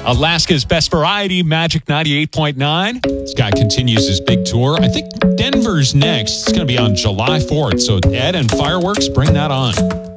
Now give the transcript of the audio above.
Alaska's Best Variety, Magic 98.9. This guy continues his big tour. I think Denver's next. It's going to be on July 4th. So Ed and Fireworks, bring that on.